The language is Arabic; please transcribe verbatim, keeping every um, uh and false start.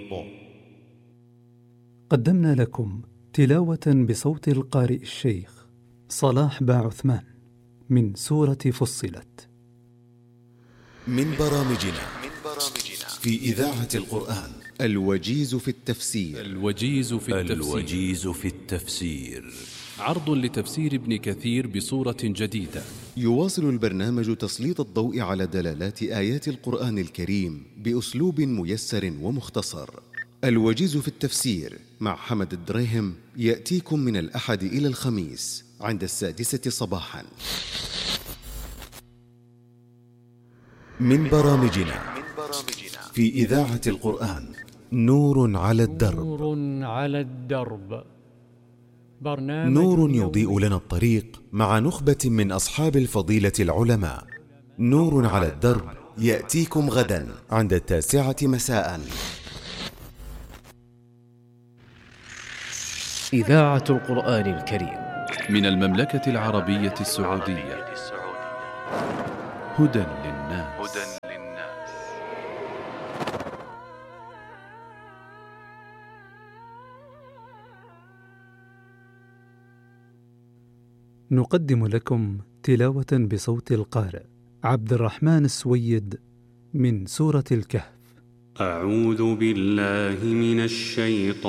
قدمنا لكم تلاوة بصوت القارئ الشيخ صلاح با عثمان من سورة فصلت من برامجنا في إذاعة القرآن الوجيز في التفسير. الوجيز في التفسير, الوجيز في التفسير عرض لتفسير ابن كثير بصورة جديدة. يواصل البرنامج تسليط الضوء على دلالات آيات القرآن الكريم بأسلوب ميسر ومختصر. الوجيز في التفسير مع حمد الدريهم يأتيكم من الأحد إلى الخميس عند السادسة صباحا. من برامجنا في إذاعة القرآن نور على الدرب. نور على الدرب برنامج نور يضيء لنا الطريق مع نخبة من أصحاب الفضيلة العلماء. نور على الدرب يأتيكم غدا عند التاسعة مساء. إذاعة القرآن الكريم من المملكة العربية السعودية. هدى للناس. نقدم لكم تلاوة بصوت القارئ عبد الرحمن السويد من سورة الكهف. أعوذ بالله من الشيطان